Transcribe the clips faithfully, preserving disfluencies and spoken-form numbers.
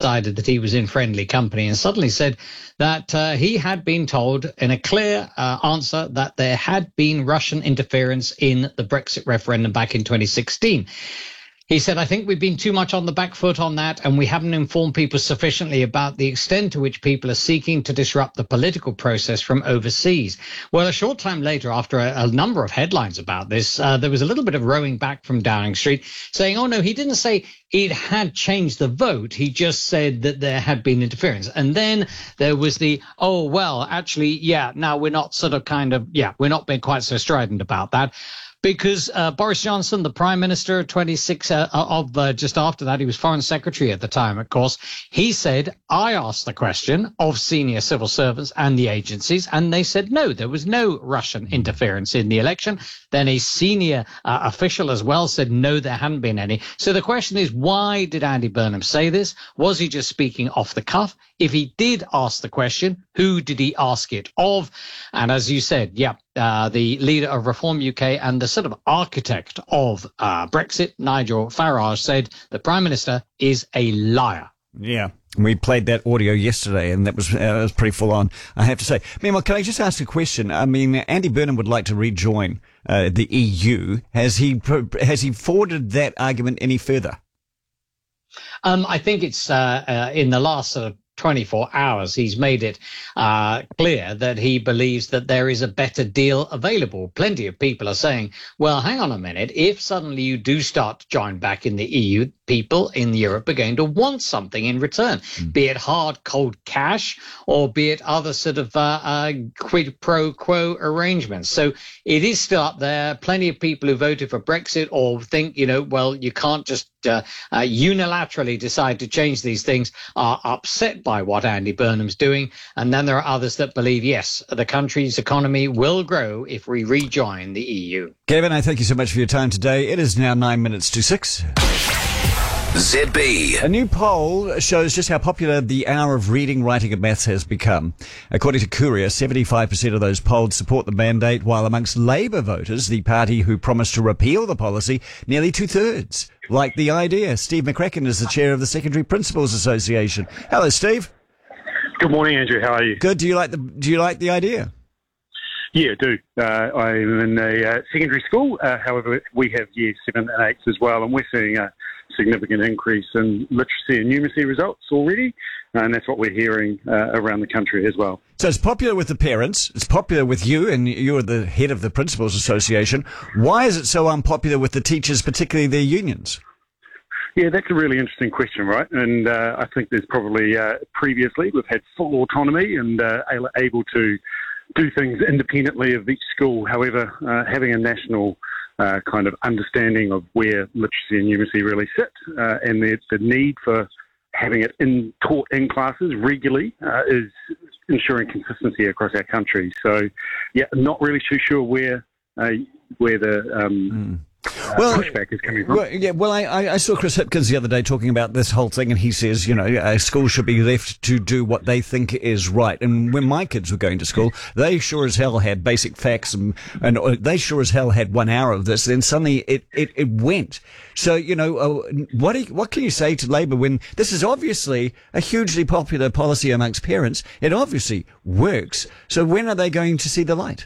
decided that he was in friendly company and suddenly said that uh, he had been told in a clear uh, answer that there had been Russian interference in the Brexit referendum back in twenty sixteen. He said, I think we've been too much on the back foot on that, and we haven't informed people sufficiently about the extent to which people are seeking to disrupt the political process from overseas. Well, a short time later, after a, a number of headlines about this, uh, there was a little bit of rowing back from Downing Street saying, oh, no, he didn't say it had changed the vote. He just said that there had been interference. And then there was the, oh, well, actually, yeah, now we're not sort of kind of, yeah, we're not being quite so strident about that. Because uh, Boris Johnson, the Prime Minister, twenty-six uh, of uh, just after that, he was Foreign Secretary at the time, of course, he said, I asked the question of senior civil servants and the agencies, and they said no, there was no Russian interference in the election. Then a senior uh, official as well said no, there hadn't been any. So the question is, why did Andy Burnham say this? Was he just speaking off the cuff? If he did ask the question, who did he ask it of? And as you said, yeah, uh, the leader of Reform U K and the sort of architect of uh, Brexit, Nigel Farage, said the Prime Minister is a liar. Yeah, we played that audio yesterday, and that was, uh, was pretty full on, I have to say. Meanwhile, can I just ask a question? I mean, Andy Burnham would like to rejoin uh, the E U. Has he has he forwarded that argument any further? Um, I think it's uh, uh, in the last sort of twenty-four hours, he's made it uh, clear that he believes that there is a better deal available. Plenty of people are saying, well, hang on a minute, if suddenly you do start to join back in the E U, people in Europe are going to want something in return, mm. be it hard, cold cash, or be it other sort of uh, uh, quid pro quo arrangements. So it is still up there. Plenty of people who voted for Brexit or think, you know, well, you can't just uh, uh, unilaterally decide to change these things, are upset by what Andy Burnham's doing. And then there are others that believe, yes, the country's economy will grow if we rejoin the E U. Gavin, I thank you so much for your time today. It is now nine minutes to six. Z B. A new poll shows just how popular the hour of reading, writing and maths has become. According to Courier, seventy-five percent of those polled support the mandate, while amongst Labour voters, the party who promised to repeal the policy, nearly two-thirds like the idea. Steve McCracken is the chair of the Secondary Principals Association. Hello, Steve. Good morning, Andrew. How are you? Good. Do you like the Do you like the idea? Yeah, I do. Uh, I'm in a uh, secondary school. Uh, however, we have year seven and eights as well, and we're seeing a significant increase in literacy and numeracy results already, and that's what we're hearing uh, around the country as well. So it's popular with the parents, it's popular with you, and you're the head of the Principals Association. Why is it so unpopular with the teachers, particularly their unions? Yeah, that's a really interesting question, right? And uh, I think there's probably uh, previously we've had full autonomy and uh, able to do things independently of each school. However, uh, having a national uh, kind of understanding of where literacy and numeracy really sit uh, and the, the need for having it in, taught in classes regularly uh, is ensuring consistency across our country. So, yeah, not really too sure where uh, where the um, mm. Uh, well, pushback is coming from. Well, yeah, well, I, I saw Chris Hipkins the other day talking about this whole thing, and he says, you know, uh, schools should be left to do what they think is right. And when my kids were going to school, they sure as hell had basic facts, and, and they sure as hell had one hour of this. Then suddenly it, it, it went. So, you know, uh, what do you, what can you say to Labour when this is obviously a hugely popular policy amongst parents? It obviously works. So when are they going to see the light?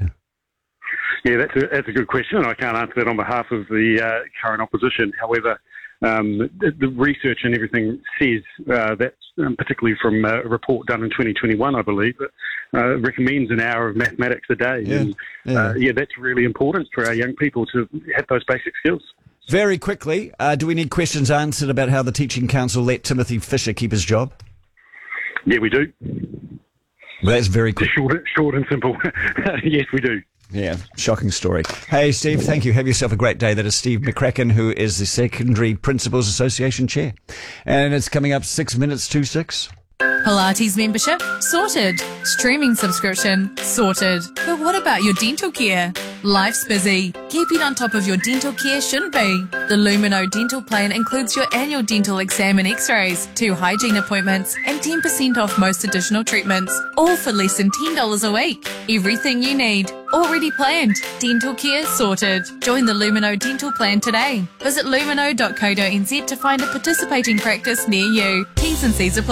Yeah, that's a, that's a good question, and I can't answer that on behalf of the uh, current opposition. However, um, the, the research and everything says uh, that, um, particularly from a report done in twenty twenty-one, I believe, that uh, recommends an hour of mathematics a day. Yeah, and yeah. Uh, yeah, that's really important for our young people to have those basic skills. Very quickly, uh, do we need questions answered about how the Teaching Council let Timothy Fisher keep his job? Yeah, we do. Well, that's very quick. Short, short and simple. Yes, we do. Yeah, shocking story. Hey, Steve, thank you. Have yourself a great day. That is Steve McCracken, who is the Secondary Principals Association Chair. And it's coming up six minutes to six. Pilates membership? Sorted. Streaming subscription? Sorted. But what about your dental care? Life's busy. Keeping on top of your dental care shouldn't be. The Lumino Dental Plan includes your annual dental exam and x-rays, two hygiene appointments, and ten percent off most additional treatments, all for less than ten dollars a week. Everything you need. Already planned. Dental care sorted. Join the Lumino Dental Plan today. Visit lumino dot co dot n z to find a participating practice near you. T's and C's apply.